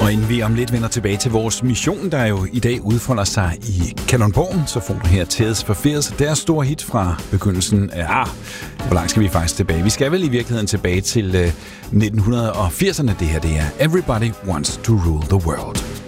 Og inden vi om lidt vender tilbage til vores mission, der jo i dag udfolder sig i Kalundborg, så får du her Tears for Fears, deres store hit fra begyndelsen af... hvor langt skal vi faktisk tilbage? Vi skal vel i virkeligheden tilbage til 1980'erne. Det her, det er Everybody Wants to Rule the World.